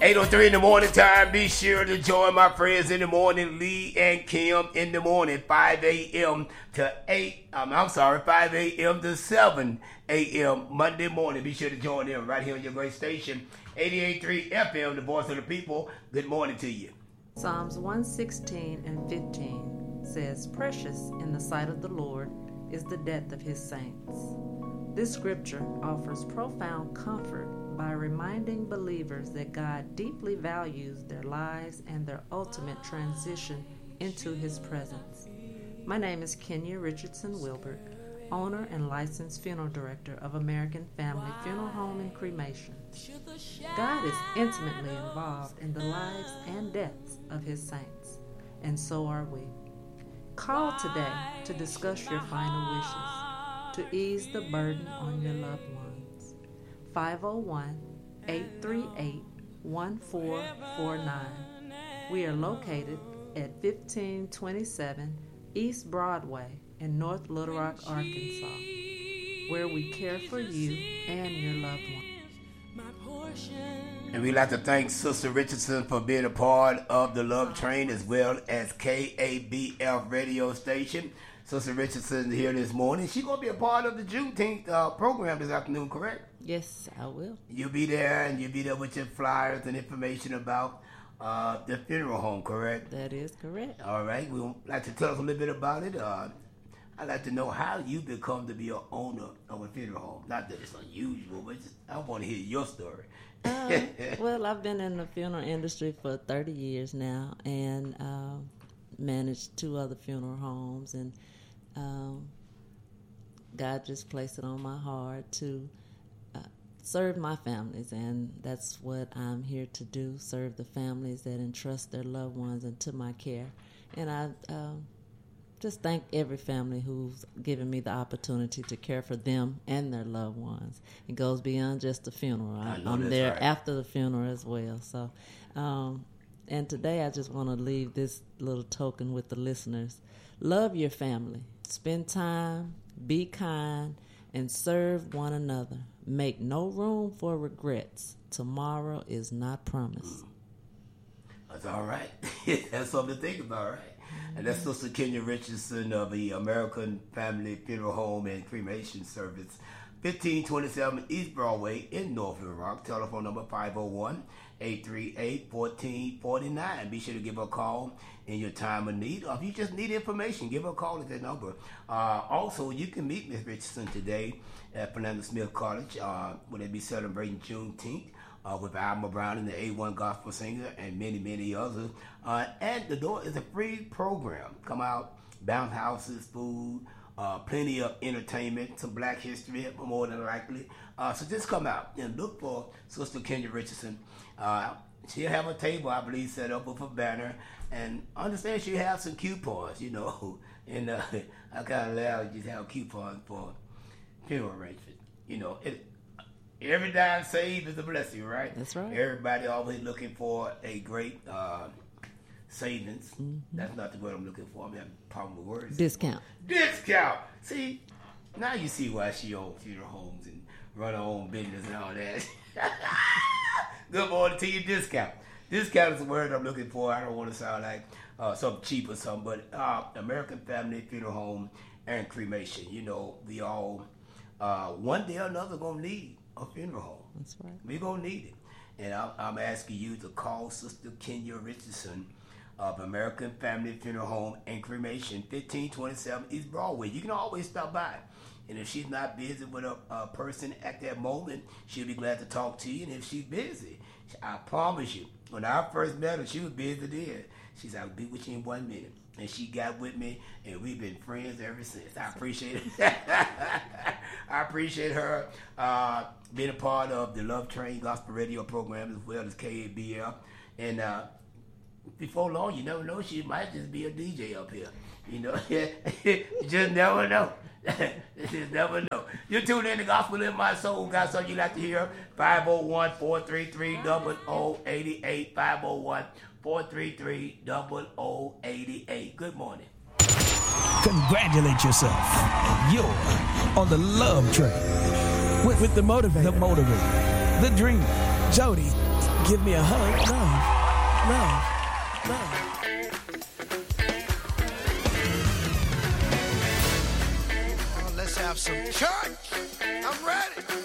8:03 in the morning time. Be sure to join my friends in the morning, Lee and Kim, in the morning, 5 a.m. to 5 a.m. to 7 a.m. Monday morning. Be sure to join them right here on your great station, 88.3 FM, the voice of the people. Good morning to you. Psalms 116 and 15 says, "Precious in the sight of the Lord is the death of his saints." This scripture offers profound comfort by reminding believers that God deeply values their lives and their ultimate transition into his presence. My name is Kenya Richardson Wilbert, owner and licensed funeral director of American Family Funeral Home and Cremation. God is intimately involved in the lives and deaths of his saints, and so are we. Call today to discuss your final wishes, to ease the burden on your loved ones. 501-838-1449. We are located at 1527 East Broadway in North Little Rock, Arkansas, where we care for you and your loved ones. And we'd like to thank Sister Richardson for being a part of the Love Train as well as KABF radio station. Sister Richardson here this morning. She's going to be a part of the Juneteenth program this afternoon, correct? Yes, I will. You'll be there, and you'll be there with your flyers and information about the funeral home, correct? That is correct. All right. We would like to tell us a little bit about it. I'd like to know how you become to be an owner of a funeral home. Not that it's unusual, but I want to hear your story. Well, I've been in the funeral industry for 30 years now, and managed 2 other funeral homes, and God just placed it on my heart to serve my families, and that's what I'm here to do, serve the families that entrust their loved ones into my care. And I just thank every family who's given me the opportunity to care for them and their loved ones. It goes beyond just the funeral. I'm there right after the funeral as well. So, and today I just want to leave this little token with the listeners. Love your family. Spend time, be kind, and serve one another. Make no room for regrets. Tomorrow is not promised. That's all right. That's something to think about, right? And that's Sister Kenya Richardson of the American Family Funeral Home and Cremation Service, 1527 East Broadway in North Little Rock. Telephone number 501-838-1449. Be sure to give her a call in your time of need. Or if you just need information, give her a call at that number. Also, you can meet Ms. Richardson today at Fernando Smith College when they be celebrating Juneteenth with Alma Brown and the A1 Gospel Singer and many, many others. And the door is a free program. Come out, bounce houses, food, plenty of entertainment, some Black history, more than likely. So just come out and look for Sister Kenya Richardson. She'll have a table, I believe, set up with a banner. And understand she'll have some coupons, you know. And I kind of laugh, just have coupons for funeral arrangement. You know, every dime saved is a blessing, right? That's right. Everybody always looking for a great savings. Mm-hmm. That's not the word I'm looking for. I'm having a problem with words. Discount. See, now you see why she owns funeral homes and run her own business and all that. Good morning to you, discount. Discount is the word I'm looking for. I don't want to sound like something cheap or something, but American Family Funeral Home and Cremation. You know, we all, one day or another, going to need a funeral home. That's right. We're going to need it. And I'm asking you to call Sister Kenya Richardson of American Family Funeral Home and Cremation, 1527 East Broadway. You can always stop by. And if she's not busy with a person at that moment, she'll be glad to talk to you. And if she's busy, I promise you, when I first met her, she was busy then. She said, "I'll be with you in 1 minute." And she got with me, and we've been friends ever since. I appreciate it. I appreciate her being a part of the Love Train Gospel Radio program as well as KABF. And before long, you never know, she might just be a DJ up here. You know, you just never know. You just never know. You're tuned in to Gospel in My Soul. Got something you like to hear? 501-433-0088. 501-433-0088. Good morning. Congratulate yourself. You're on the Love Train with the motivator, the dreamer, Jody, Give me a hug. Love. Let's have some church. I'm ready.